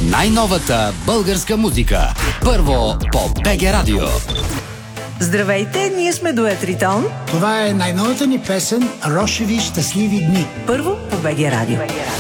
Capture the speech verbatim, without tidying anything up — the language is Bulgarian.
Най-новата българска музика. Първо по БГ Радио. Здравейте, ние сме дует Ритон. Това е най-новата ни песен "Рошеви щастливи дни". Първо по БГ Радио.